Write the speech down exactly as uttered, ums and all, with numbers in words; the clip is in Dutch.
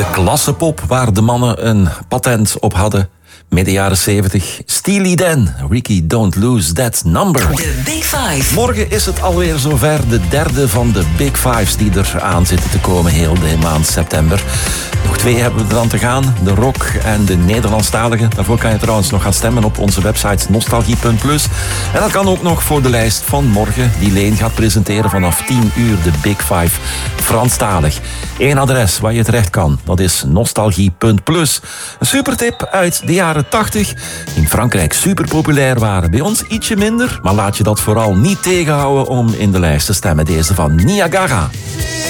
De klassepop waar de mannen een patent op hadden. Midden jaren zeventig. Steely Dan. Ricky, don't lose that number. De Big Five. Morgen is het alweer zover. De derde van de Big Fives die er aan zitten te komen heel de maand september. Nog twee hebben we er dan te gaan. De rock en de Nederlandstalige. Daarvoor kan je trouwens nog gaan stemmen op onze website nostalgie punt plus. En dat kan ook nog voor de lijst van morgen. Die Leen gaat presenteren vanaf tien uur de Big Five. Franstalig. Eén adres waar je terecht kan. Dat is nostalgie punt plus. Een supertip uit de jaren tachtig. In Frankrijk super populair waren. Bij ons ietsje minder. Maar laat je dat vooral niet tegenhouden om in de lijst te stemmen. Deze van Niagara.